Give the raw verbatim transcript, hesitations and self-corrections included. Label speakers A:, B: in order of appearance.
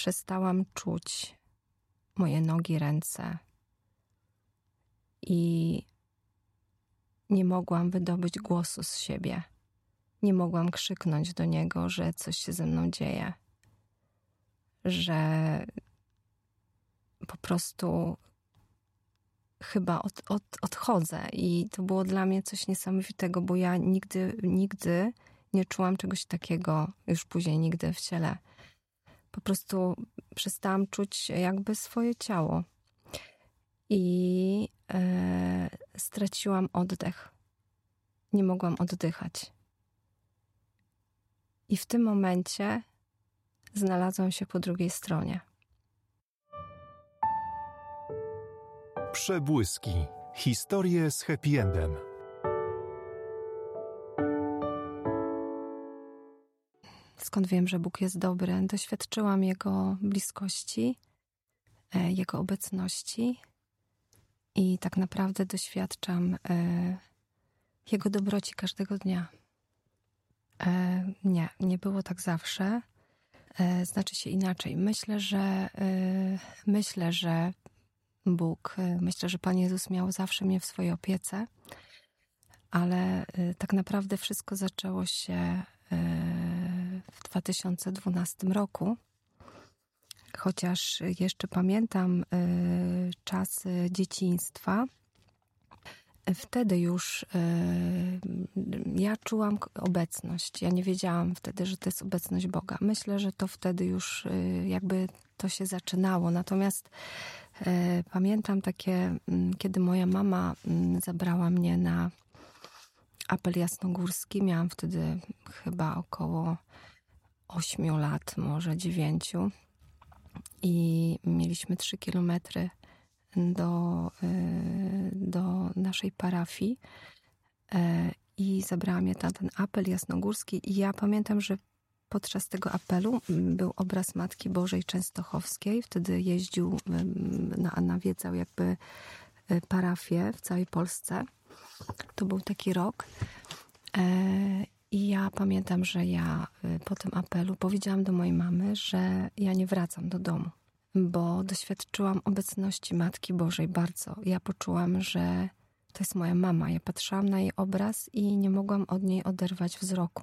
A: przestałam czuć moje nogi, ręce i nie mogłam wydobyć głosu z siebie. Nie mogłam krzyknąć do niego, że coś się ze mną dzieje, że po prostu chyba od, od, odchodzę. I to było dla mnie coś niesamowitego, bo ja nigdy, nigdy nie czułam czegoś takiego, już później nigdy w ciele. Po prostu przestałam czuć jakby swoje ciało. I e, straciłam oddech. Nie mogłam oddychać. I w tym momencie znalazłam się po drugiej stronie.
B: Przebłyski. Historie z happy endem.
A: Skąd wiem, że Bóg jest dobry? Doświadczyłam Jego bliskości, Jego obecności i tak naprawdę doświadczam Jego dobroci każdego dnia. Nie, nie było tak zawsze. Znaczy się inaczej. Myślę, że myślę, że Bóg, myślę, że Pan Jezus miał zawsze mnie w swojej opiece, ale tak naprawdę wszystko zaczęło się w dwa tysiące dwunastym roku. Chociaż jeszcze pamiętam czasy dzieciństwa, wtedy już ja czułam obecność. Ja nie wiedziałam wtedy, że to jest obecność Boga. Myślę, że to wtedy już jakby to się zaczynało. Natomiast pamiętam takie, kiedy moja mama zabrała mnie na apel jasnogórski. Miałam wtedy chyba około ośmiu lat, może dziewięciu. I mieliśmy trzy kilometry do, do naszej parafii i zabrała mnie na ten apel jasnogórski i ja pamiętam, że podczas tego apelu był obraz Matki Bożej Częstochowskiej. Wtedy jeździł, nawiedzał jakby parafię w całej Polsce. To był taki rok. I ja pamiętam, że ja po tym apelu powiedziałam do mojej mamy, że ja nie wracam do domu, bo doświadczyłam obecności Matki Bożej bardzo. Ja poczułam, że to jest moja mama. Ja patrzyłam na jej obraz i nie mogłam od niej oderwać wzroku.